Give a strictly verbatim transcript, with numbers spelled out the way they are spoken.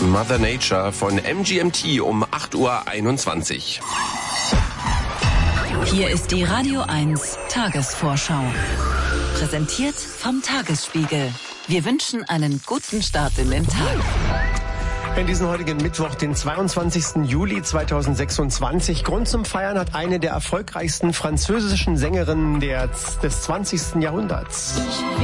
Mother Nature von M G M T um acht Uhr einundzwanzig. Hier ist die Radio eins Tagesvorschau. Präsentiert vom Tagesspiegel. Wir wünschen einen guten Start in den Tag. In diesem heutigen Mittwoch, den zweiundzwanzigsten Juli zweitausendsechsundzwanzig, Grund zum Feiern hat eine der erfolgreichsten französischen Sängerinnen der, des zwanzigsten Jahrhunderts.